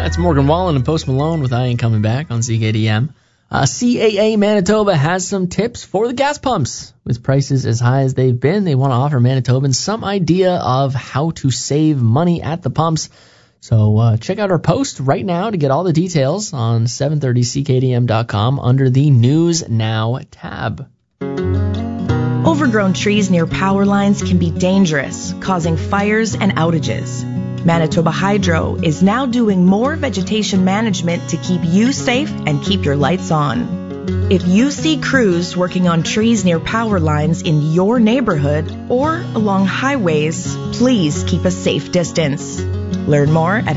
That's Morgan Wallen and Post Malone with I Ain't Coming Back on CKDM. CAA Manitoba has some tips for the gas pumps. With prices as high as they've been, they want to offer Manitobans some idea of how to save money at the pumps. So check out our post right now to get all the details on 730ckdm.com under the News Now tab. Overgrown trees near power lines can be dangerous, causing fires and outages. Manitoba Hydro is now doing more vegetation management to keep you safe and keep your lights on. If you see crews working on trees near power lines in your neighborhood or along highways, please keep a safe distance. Learn more at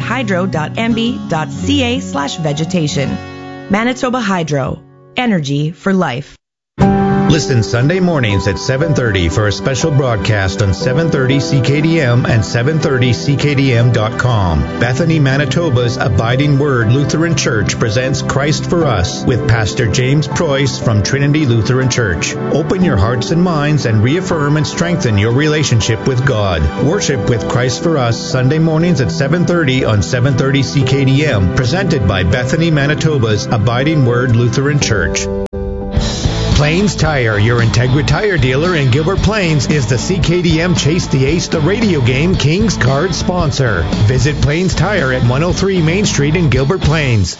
hydro.mb.ca/vegetation. Manitoba Hydro. Energy for life. Listen Sunday mornings at 7:30 for a special broadcast on 730 CKDM and 730ckdm.com. Bethany, Manitoba's Abiding Word Lutheran Church presents Christ for Us with Pastor James Preuss from Trinity Lutheran Church. Open your hearts and minds and reaffirm and strengthen your relationship with God. Worship with Christ for Us Sunday mornings at 7:30 on 730 CKDM, presented by Bethany, Manitoba's Abiding Word Lutheran Church. Plains Tire, your Integra Tire dealer in Gilbert Plains, is the CKDM Chase the Ace, the radio game Kings card sponsor. Visit Plains Tire at 103 Main Street in Gilbert Plains.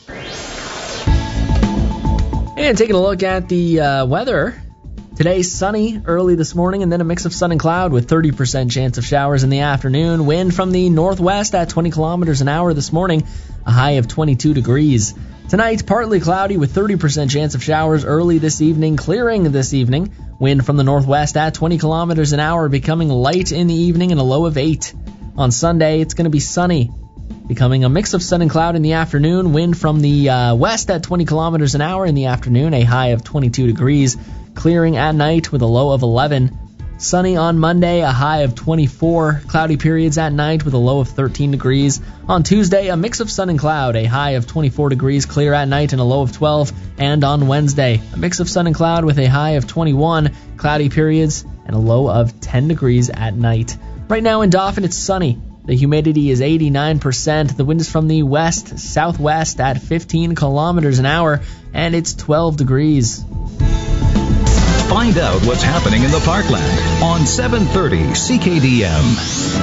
And taking a look at the weather. Today, sunny early this morning, and then a mix of sun and cloud with 30% chance of showers in the afternoon. Wind from the northwest at 20 kilometers an hour this morning, a high of 22 degrees. Tonight, partly cloudy with 30% chance of showers early this evening, clearing this evening. Wind from the northwest at 20 kilometers an hour, becoming light in the evening and a low of 8. On Sunday, it's going to be sunny, becoming a mix of sun and cloud in the afternoon. Wind from the west at 20 kilometers an hour in the afternoon, a high of 22 degrees. Clearing at night with a low of 11. Sunny on Monday, a high of 24. Cloudy periods at night with a low of 13 degrees. On Tuesday, a mix of sun and cloud, a high of 24 degrees, clear at night and a low of 12. And on Wednesday, a mix of sun and cloud with a high of 21. Cloudy periods and a low of 10 degrees at night. Right now in Dauphin, it's sunny. The humidity is 89%. The wind is from the west-southwest at 15 kilometers an hour, and it's 12 degrees. Find out what's happening in the Parkland on 730 CKDM.